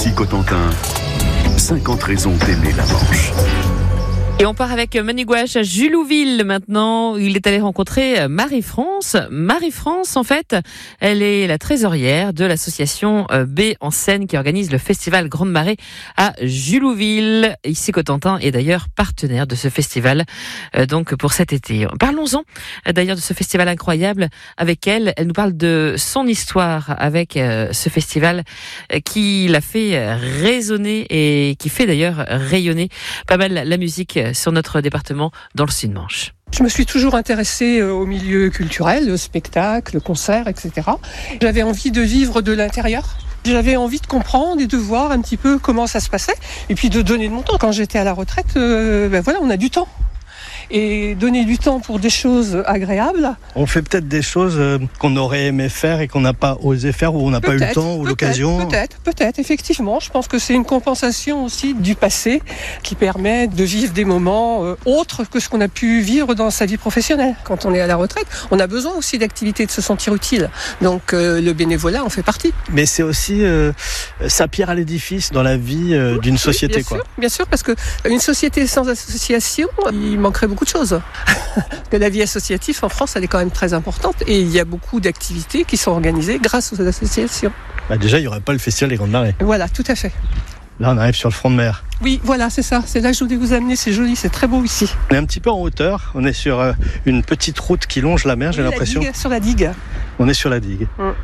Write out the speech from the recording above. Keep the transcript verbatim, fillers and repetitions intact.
Ici Cotentin, cinquante raisons d'aimer la Manche. Et on part avec Manu Gouache à Julouville maintenant. Il est allé rencontrer Marie-France. Marie-France, en fait, elle est la trésorière de l'association B en Seine qui organise le festival Grande Marée à Julouville. Ici Cotentin est d'ailleurs partenaire de ce festival, donc pour cet été. Parlons-en d'ailleurs de ce festival incroyable avec elle. Elle nous parle de son histoire avec ce festival qui l'a fait résonner et qui fait d'ailleurs rayonner pas mal la musique sur notre département dans le Sud-Manche. Je me suis toujours intéressée au milieu culturel, au spectacle, au concert, et cetera. J'avais envie de vivre de l'intérieur. J'avais envie de comprendre et de voir un petit peu comment ça se passait. Et puis de donner de mon temps. Quand j'étais à la retraite, euh, ben voilà, on a du temps. Et donner du temps pour des choses agréables. On fait peut-être des choses qu'on aurait aimé faire et qu'on n'a pas osé faire ou on n'a pas eu le temps ou l'occasion. Peut-être, peut-être, effectivement. Je pense que c'est une compensation aussi du passé qui permet de vivre des moments euh, autres que ce qu'on a pu vivre dans sa vie professionnelle. Quand on est à la retraite, on a besoin aussi d'activités, de se sentir utile. Donc euh, le bénévolat en fait partie. Mais c'est aussi euh, sa pierre à l'édifice dans la vie euh, d'une société. Oui, bien quoi. sûr, bien sûr, parce qu'une société sans association, il manquerait beaucoup de choses. Que la vie associative en France, elle est quand même très importante et il y a beaucoup d'activités qui sont organisées grâce aux associations. Bah déjà, il n'y aurait pas le festival des Grandes Marées. Voilà, tout à fait. Là, on arrive sur le front de mer. Oui, voilà, c'est ça. C'est là que je voulais vous amener. C'est joli, c'est très beau ici. On est un petit peu en hauteur. On est sur euh, une petite route qui longe la mer, j'ai oui, l'impression. La digue, sur la digue. On est sur la digue. Hum.